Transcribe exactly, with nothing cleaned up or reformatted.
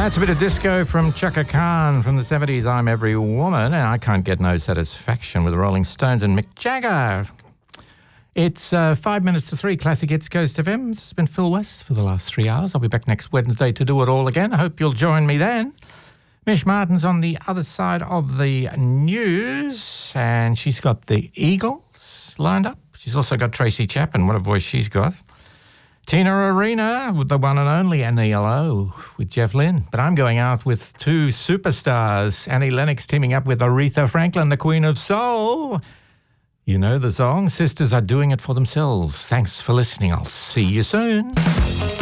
That's a bit of disco from Chaka Khan from the seventies, I'm Every Woman, and I can't get no satisfaction with the Rolling Stones and Mick Jagger. It's uh, five minutes to three, Classic Hits Coast F M. It's been Phil West for the last three hours. I'll be back next Wednesday to do it all again. I hope you'll join me then. Mish Martin's on the other side of the news, and she's got the Eagles lined up. She's also got Tracy Chapman. What a voice she's got. Tina Arena with the one and only Annie L O with Jeff Lynne. But I'm going out with two superstars. Annie Lennox teaming up with Aretha Franklin, the Queen of Soul. You know the song, Sisters Are Doing It For Themselves. Thanks for listening. I'll see you soon.